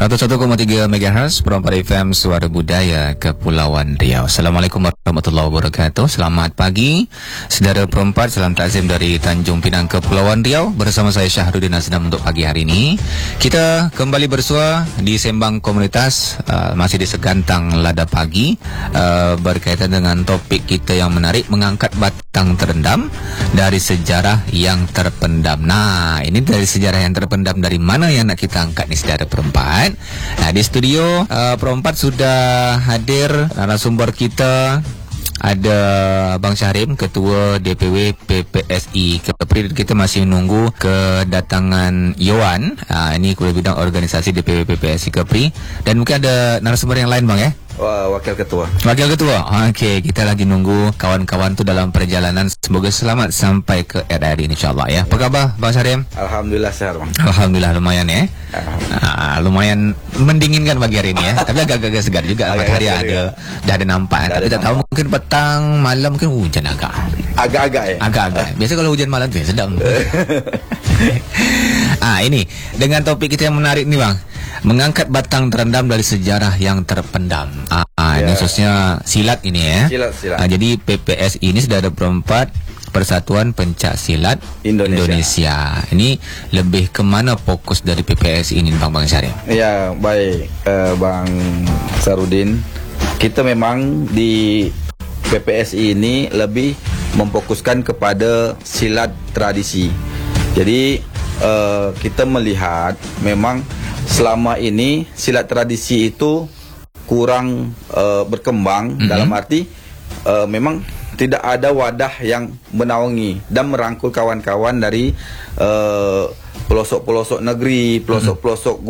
101,3 MHz Perempat FM Suara Budaya Kepulauan Riau. Assalamualaikum warahmatullahi wabarakatuh. Selamat pagi saudara Perempat. Salam takzim dari Tanjung Pinang Kepulauan Riau. Bersama saya Syahrudin Asnam untuk pagi hari ini. Kita kembali bersua di Sembang Komunitas, masih di Segantang Lada Pagi, berkaitan dengan topik kita yang menarik, mengangkat batang terendam dari sejarah yang terpendam. Nah, ini dari sejarah yang terpendam dari mana yang nak kita angkat nih saudara Perempat. Nah, di studio Perempat sudah hadir narasumber kita. Ada Bang Syahrim, Ketua DPW PPSI Kepri. Kita masih menunggu kedatangan Yohan. Ini Kepala Bidang Organisasi DPW PPSI Kepri. Dan mungkin ada narasumber yang lain, Bang, ya? Wakil Ketua. Wakil Ketua. Okey, kita lagi nunggu kawan-kawan tu dalam perjalanan. Semoga selamat sampai ke RRI insya-Allah ya. Apa khabar Bang Syahrim? Alhamdulillah sehat, Bang. Alhamdulillah lumayan ya. Lumayan mendinginkan pagi hari ini ya. Tapi agak-agak segar juga. Matahari dah ada nampak. Tapi tak tahu mungkin petang, malam mungkin hujan agak-agak ya. Agak-agak. Biasa kalau hujan malam tu sedap. Ini dengan topik kita yang menarik nih, Bang. Mengangkat batang terendam dari sejarah yang terpendam. Ini khususnya silat ini ya. Silat. Jadi PPSI ini sudah ada Perempat, Persatuan Pencak Silat Indonesia. Ini lebih ke mana fokus dari PPSI ini, Bang Syarif? Ya, baik Bang Sarudin. Kita memang di PPSI ini lebih memfokuskan kepada silat tradisi. Jadi kita melihat memang selama ini silat tradisi itu kurang berkembang, dalam arti memang tidak ada wadah yang menaungi dan merangkul kawan-kawan dari pelosok-pelosok negeri, pelosok-pelosok